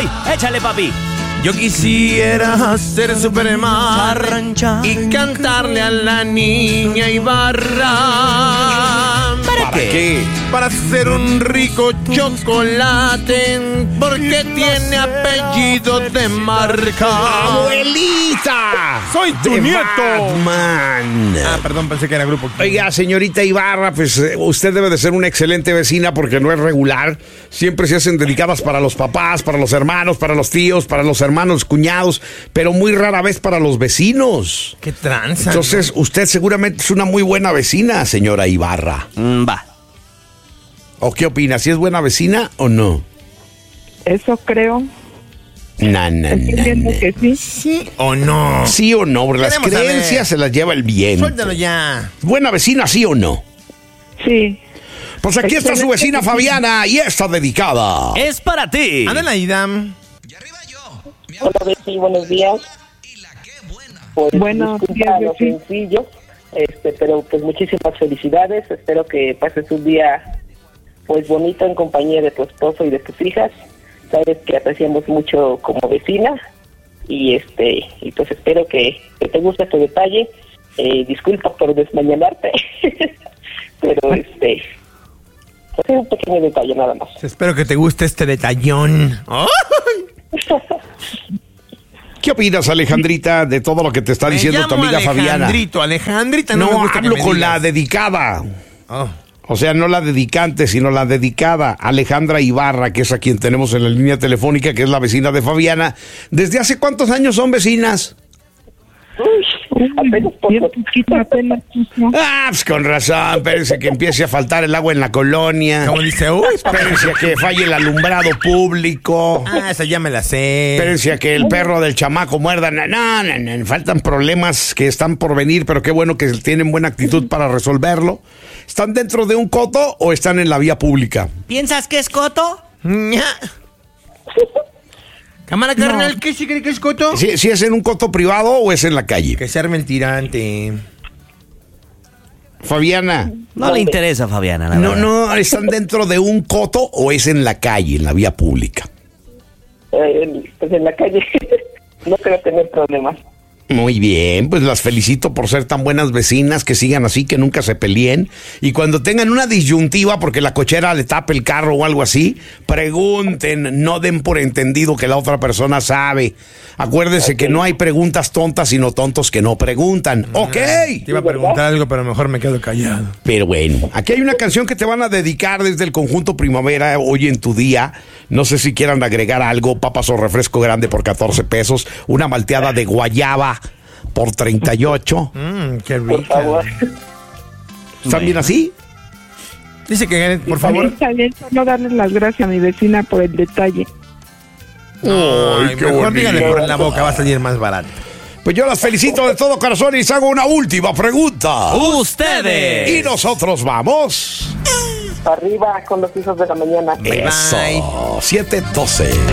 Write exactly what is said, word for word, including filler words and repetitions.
Échale, papi. Yo quisiera ser Superman y cantarle a la niña Ibarra. ¿Para qué? ¿Qué? Para ser un rico chocolate, porque tiene apellido de marca. ¡Abuelita! ¡Soy tu de nieto! Batman. Ah, perdón, pensé que era grupo. Oiga, señorita Ibarra, pues eh, usted debe de ser una excelente vecina porque no es regular. Siempre se hacen dedicadas para los papás, para los hermanos, para los tíos, para los hermanos, cuñados, pero muy rara vez para los vecinos. ¡Qué tranza! Entonces, usted seguramente es una muy buena vecina, señora Ibarra. Mm, va. ¿O qué opina? ¿Si es buena vecina o no? Eso creo. Na, na, Entiendo na, na. que sí. ¿Sí o no? ¿Sí o no? Porque las Queremos saber. creencias se las lleva el viento. Suéltalo ya. ¿Buena vecina, sí o no? Sí. Pues aquí está su vecina Fabiana y está dedicada. Es para ti. Ándale, Idam. Hola, Betty, buenos días. Pues, Buenos disculpa días, lo Betty. sencillo, este, pero pues muchísimas felicidades. Espero que pases un día pues bonito en compañía de tu esposo y de tus hijas. Sabes que apreciamos mucho como vecina y este y pues espero que, que te guste este detalle. Eh, disculpa por desmañanarte, pero este pues es un pequeño detalle nada más. Espero que te guste este detallón. ¿Qué opinas, Alejandrita, de todo lo que te está Me diciendo tu llamo amiga Fabiana? Alejandrito, Alejandrita, no, me No, gusta que hablo me con digas. la dedicada. Oh. O sea, no la dedicante, sino la dedicada, Alejandra Ibarra, que es a quien tenemos en la línea telefónica, que es la vecina de Fabiana. ¿Desde hace cuántos años son vecinas? Uy, apenas Bien por poquito, apenas poquito. Ah, pues con razón, espérense que empiece a faltar el agua en la colonia. Como dice, uy, Espérense a que falle el alumbrado público. ah, esa ya me la sé. Espérense a que el perro del chamaco muerda. No, no, no, no, faltan problemas que están por venir, pero qué bueno que tienen buena actitud para resolverlo. ¿Están dentro de un coto o están en la vía pública? ¿Piensas que es coto? Ña. Cámara carnal, ¿qué se cree que es coto? ¿Si, si es en un coto privado o es en la calle? Que se arme el tirante. Fabiana, No le interesa, Fabiana, la no, verdad. no, ¿están dentro de un coto o es en la calle, en la vía pública? eh, pues en la calle. No creo tener problemas. Muy bien, pues las felicito por ser tan buenas vecinas, que sigan así, que nunca se peleen. Y cuando tengan una disyuntiva porque la cochera le tape el carro o algo así, pregunten, no den por entendido que la otra persona sabe. Acuérdense que no hay preguntas tontas, sino tontos que no preguntan. Ok. Te iba a preguntar algo, pero mejor me quedo callado. Pero bueno, aquí hay una canción que te van a dedicar desde el conjunto Primavera hoy en tu día. No sé si quieran agregar algo, papas o refresco grande por catorce pesos, una malteada de guayaba por treinta y ocho. Mmm, qué Por favor. rica. ¿Están bien así? Dice que, por También favor. está bien, solo darles las gracias a mi vecina por el detalle. Ay, qué mejor bonito. dígale por la boca, va a salir más barato. Pues yo las felicito de todo corazón y les hago una última pregunta. ¡Ustedes! Y nosotros vamos. Arriba con los hijos de la mañana. Bye, bye. Eso. siete doce.